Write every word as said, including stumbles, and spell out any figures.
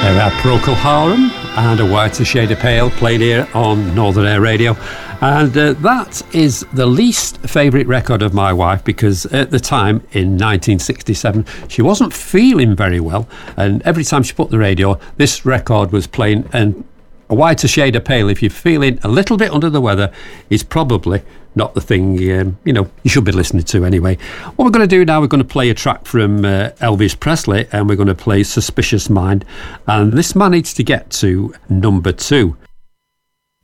Procol Harum and A Whiter Shade of Pale played here on Northern Air Radio, and uh, that is the least favourite record of my wife, because at the time in nineteen sixty-seven she wasn't feeling very well, and every time she put the radio this record was playing. And A Whiter Shade of Pale, if you're feeling a little bit under the weather, is probably not the thing um, you know you should be listening to anyway. What we're going to do now, we're going to play a track from uh, Elvis Presley, and we're going to play Suspicious Mind, and this managed to get to number two.